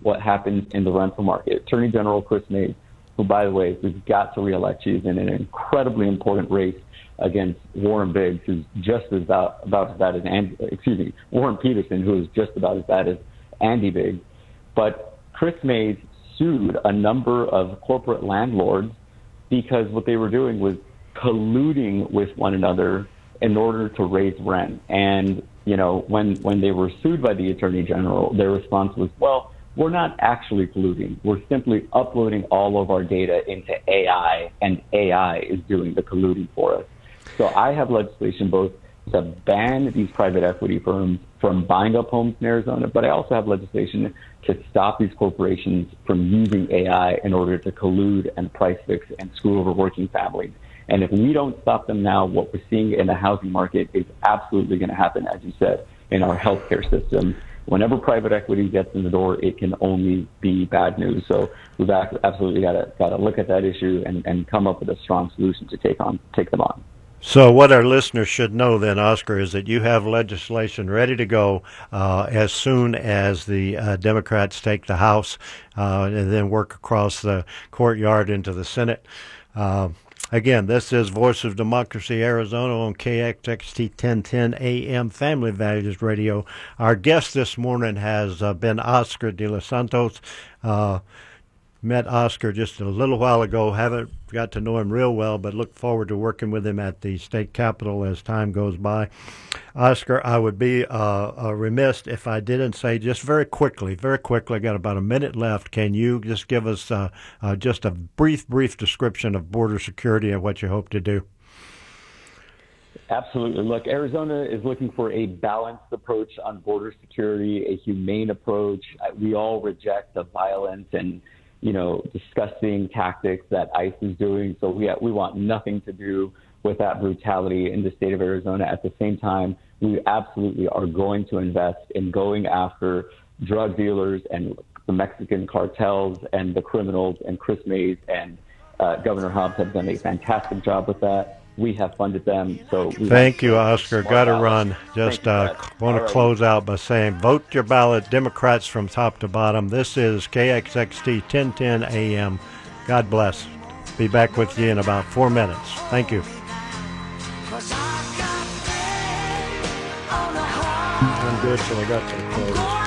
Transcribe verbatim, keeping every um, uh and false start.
what happens in the rental market. Attorney General Chris Mays, who, by the way, we've got to reelect, she's in an incredibly important race against Warren Biggs, who's just as about, about as bad as Andy, excuse me, Warren Peterson, who is just about as bad as Andy Biggs. But Chris Mays sued a number of corporate landlords because what they were doing was colluding with one another in order to raise rent. And, you know, when, when they were sued by the Attorney General, their response was, well, we're not actually colluding. We're simply uploading all of our data into A I, and A I is doing the colluding for us. So I have legislation both to ban these private equity firms from buying up homes in Arizona, but I also have legislation to stop these corporations from using A I in order to collude and price fix and screw over working families. And if we don't stop them now, what we're seeing in the housing market is absolutely going to happen, as you said, in our healthcare system. Whenever private equity gets in the door, it can only be bad news. So we've absolutely got to got to look at that issue and, and come up with a strong solution to take on take them on. So what our listeners should know then, Oscar, is that you have legislation ready to go uh, as soon as the uh, Democrats take the House uh, and then work across the courtyard into the Senate. Uh, Again, this is Voice of Democracy Arizona on K X X T ten ten A M Family Values Radio. Our guest this morning has uh, been Oscar De Los Santos. Uh, met Oscar just a little while ago. Haven't got to know him real well, but look forward to working with him at the state capitol as time goes by. Oscar, I would be uh, uh, remiss if I didn't say just very quickly, very quickly, I got about a minute left. Can you just give us uh, uh, just a brief, brief description of border security and what you hope to do? Absolutely. Look, Arizona is looking for a balanced approach on border security, a humane approach. We all reject the violence and you know, disgusting tactics that ICE is doing. So we we want nothing to do with that brutality in the state of Arizona. At the same time, we absolutely are going to invest in going after drug dealers and the Mexican cartels and the criminals, and Chris Mays and uh, Governor Hobbs have done a fantastic job with that. We have funded them. So we Thank you, Oscar. Got to run. Just uh, want to close out by saying, vote your ballot, Democrats from top to bottom. This is K X X T ten ten A M. God bless. Be back with you in about four minutes. Thank you. I'm good till I got to the close.